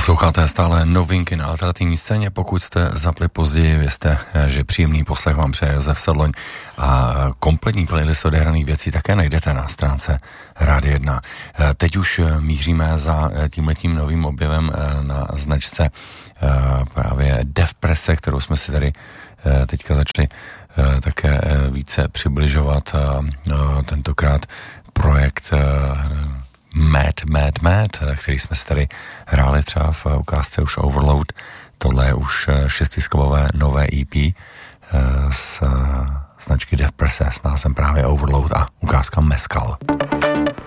Posloucháte stále novinky na alternativní scéně. Pokud jste zapli později, vězte, že příjemný poslech vám přeje Josef Sedloň a kompletní playlist odehraných věcí také najdete na stránce Rádia 1. Teď už míříme za tímhletím novým objevem na značce právě Def Presse, kterou jsme si tady teďka začali také více přibližovat. Tentokrát projekt Mad, který jsme si tady hráli třeba v ukázce už Overload. Tohle je už 6skladbové nové EP z značky Def Presse s názvem právě Overload a ukázka Mescal.